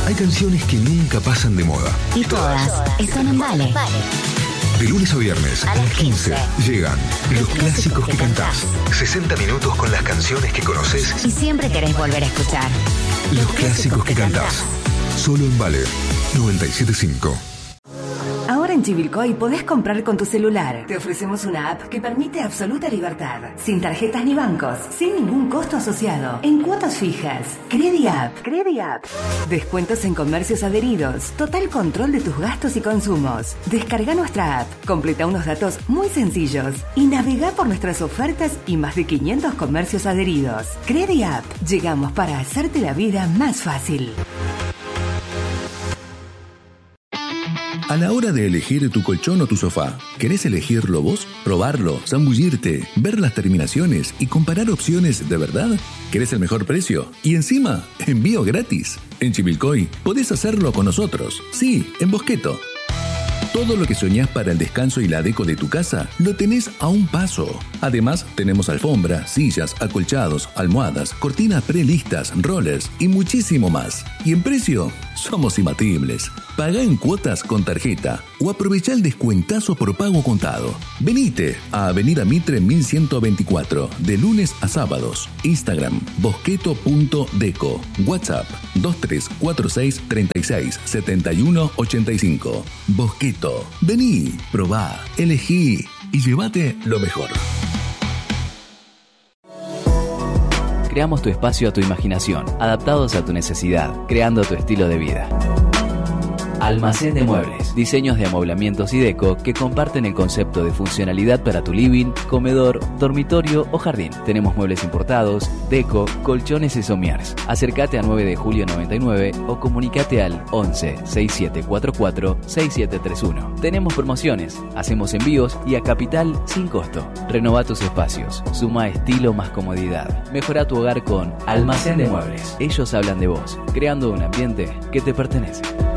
Hay canciones que nunca pasan de moda. Y todas están en Vale. De lunes a viernes a las 15 llegan los clásicos que cantás. 60 minutos con las canciones que conoces y siempre querés volver a escuchar. Los clásicos que cantás. Solo en Vale 97.5. Ahora en Chivilcoy podés comprar con tu celular. Te ofrecemos una app que permite absoluta libertad. Sin tarjetas ni bancos. Sin ningún costo asociado. En cuotas fijas. CrediApp. Descuentos en comercios adheridos. Total control de tus gastos y consumos. Descarga nuestra app. Completa unos datos muy sencillos. Y navega por nuestras ofertas y más de 500 comercios adheridos. CrediApp. Llegamos para hacerte la vida más fácil. A la hora de elegir tu colchón o tu sofá, ¿querés elegirlo vos? ¿Probarlo? ¿Zambullirte? ¿Ver las terminaciones y comparar opciones de verdad? ¿Querés el mejor precio? Y encima, envío gratis. En Chivilcoy podés hacerlo con nosotros. Sí, en Bosqueto. Todo lo que soñás para el descanso y la deco de tu casa lo tenés a un paso. Además, tenemos alfombra, sillas, acolchados, almohadas, cortinas prelistas, rollers y muchísimo más. Y en precio, somos imbatibles. Pagá en cuotas con tarjeta o aprovechá el descuentazo por pago contado. Venite a Avenida Mitre 1124, de lunes a sábados. Instagram, bosqueto.deco. WhatsApp, 2346 36 71 85. Bosqueto. Vení, probá, elegí y llévate lo mejor. Creamos tu espacio a tu imaginación, adaptados a tu necesidad, creando tu estilo de vida. Almacén de Muebles, diseños de amoblamientos y deco que comparten el concepto de funcionalidad para tu living, comedor, dormitorio o jardín. Tenemos muebles importados, deco, colchones y somiers. Acércate a 9 de julio 99 o comunicate al 11 6744 6731. Tenemos promociones, hacemos envíos y a capital sin costo. Renová tus espacios, suma estilo más comodidad. Mejora tu hogar con Almacén de Muebles. Ellos hablan de vos, creando un ambiente que te pertenece.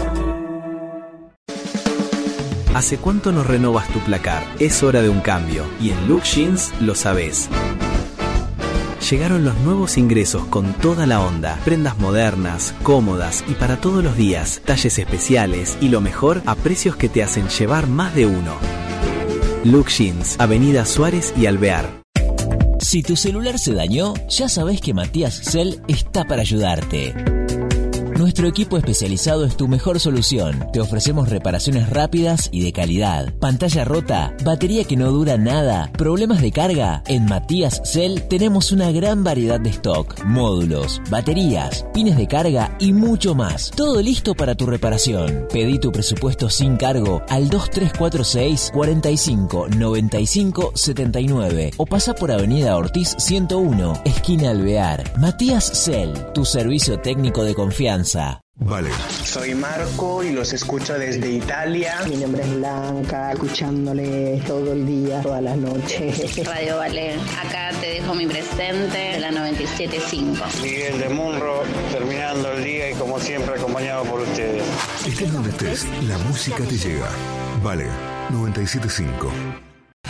¿Hace cuánto no renovas tu placar? Es hora de un cambio y en Look Jeans lo sabés. Llegaron los nuevos ingresos con toda la onda, prendas modernas, cómodas y para todos los días, talles especiales y lo mejor a precios que te hacen llevar más de uno. Look Jeans, Avenida Suárez y Alvear. Si tu celular se dañó, ya sabés que Matías Cell está para ayudarte. Nuestro equipo especializado es tu mejor solución. Te ofrecemos reparaciones rápidas y de calidad. Pantalla rota, batería que no dura nada, problemas de carga. En Matías Cell tenemos una gran variedad de stock, módulos, baterías, pines de carga y mucho más. Todo listo para tu reparación. Pedí tu presupuesto sin cargo al 2346 45 95 79 o pasa por Avenida Ortiz 101, esquina Alvear. Matías Cell, tu servicio técnico de confianza. Vale. Soy Marco y los escucho desde Italia. Mi nombre es Blanca, escuchándole todo el día, todas las noches. Radio Vale, acá te dejo mi presente de la 97.5. Miguel de Munro, terminando el día y como siempre acompañado por ustedes. Estés donde estés, la música te llega. Vale, 97.5.